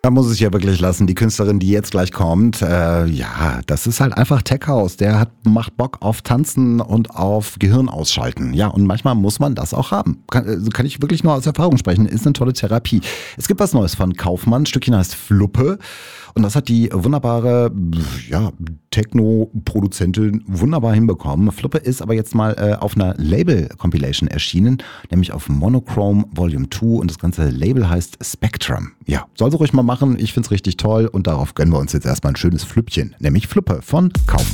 Man muss es ja wirklich lassen. Die Künstlerin, die jetzt gleich kommt, ja, das ist halt einfach Tech House. Macht Bock auf Tanzen und auf Gehirn ausschalten. Ja, und manchmal muss man das auch haben. Kann ich wirklich nur aus Erfahrung sprechen. Ist eine tolle Therapie. Es gibt was Neues von Kaufmann. Ein Stückchen heißt Fluppe. Und das hat die wunderbare, ja, Techno-Produzentin wunderbar hinbekommen. Fluppe ist aber jetzt mal auf einer Label-Compilation erschienen, nämlich auf Monochrome Volume 2 und das ganze Label heißt Spectrum. Ja, soll sie ruhig mal machen. Ich find's richtig toll und darauf gönnen wir uns jetzt erstmal ein schönes Flüppchen, nämlich Fluppe von Kaufmann.